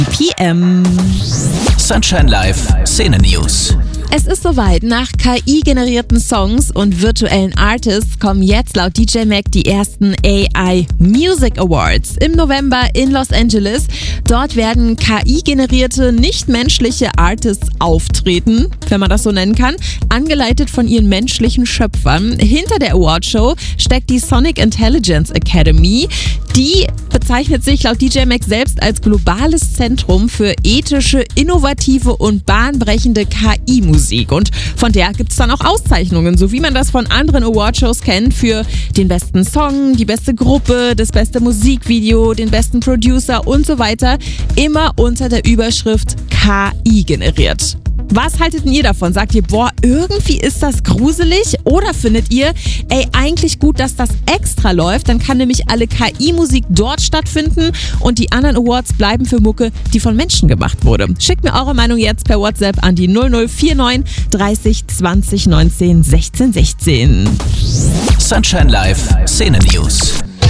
PM. Sunshine Live Szene News. Es ist soweit. Nach KI-generierten Songs und virtuellen Artists kommen jetzt laut DJ Mac die ersten AI Music Awards im November in Los Angeles. Dort werden KI-generierte, nicht-menschliche Artists auftreten, wenn man das so nennen kann, angeleitet von ihren menschlichen Schöpfern. Hinter der Awardshow steckt die Sonic Intelligence Academy. Die bezeichnet sich laut DJ Mac selbst als globales Zentrum für ethische, innovative und bahnbrechende KI-Musik. Und von der gibt es dann auch Auszeichnungen, so wie man das von anderen Awardshows kennt, für den besten Song, die beste Gruppe, das beste Musikvideo, den besten Producer und so weiter. Immer unter der Überschrift KI generiert. Was haltet ihr davon? Sagt ihr, irgendwie ist das gruselig? Oder findet ihr, eigentlich gut, dass das extra läuft? Dann kann nämlich alle KI-Musik dort stattfinden und die anderen Awards bleiben für Mucke, die von Menschen gemacht wurde. Schickt mir eure Meinung jetzt per WhatsApp an die 0049 30 20 19 16 16. Sunshine Live Szene News.